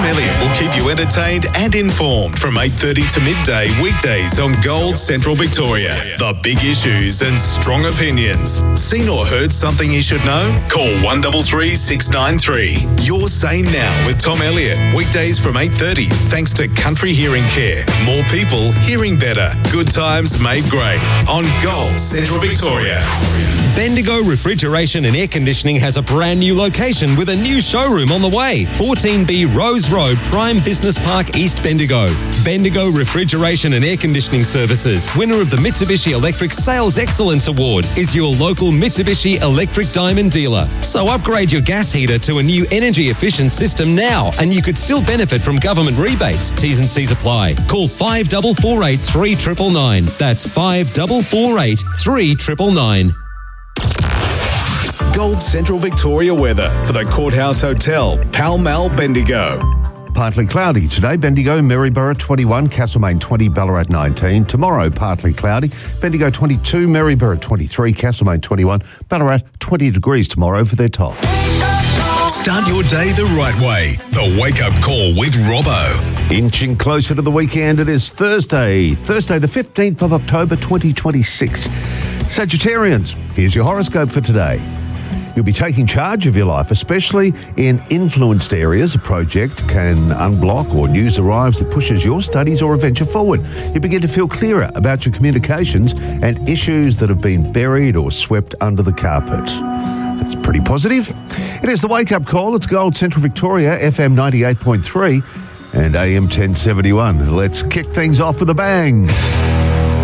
Elliott will keep you entertained and informed from 8:30 to midday weekdays on Gold Central Victoria. The big issues and strong opinions. Seen or heard something you should know? Call 133 693. Your Say Now with Tom Elliott. Weekdays from 8:30 thanks to Country Hearing Care. More people hearing better. Good times made great on Gold Central Victoria. Bendigo Refrigeration and Air Conditioning has a brand new location with a new showroom on the way. 14B Rose Road, Prime Business Park, East Bendigo. Bendigo Refrigeration and Air Conditioning Services, winner of the Mitsubishi Electric Sales Excellence Award, is your local Mitsubishi Electric Diamond dealer. So upgrade your gas heater to a new energy efficient system now, and you could still benefit from government rebates. T's and C's apply. Call 5448 3999. That's 5448 3999. Gold Central Victoria weather for the Courthouse Hotel, Pall Mall, Bendigo. Partly cloudy today. Bendigo, Maryborough 21, Castlemaine 20, Ballarat 19. Tomorrow, partly cloudy. Bendigo 22, Maryborough 23, Castlemaine 21, Ballarat 20 degrees tomorrow for their top. Start your day the right way. The Wake Up Call with Robbo. Inching closer to the weekend, it is Thursday the 15th of October 2026. Sagittarians, here's your horoscope for today. You'll be taking charge of your life, especially in influenced areas. A project can unblock or news arrives that pushes your studies or a venture forward. You begin to feel clearer about your communications and issues that have been buried or swept under the carpet. That's pretty positive. It is the Wake Up Call. It's Gold Central Victoria, FM 98.3 and AM 1071. Let's kick things off with a bang.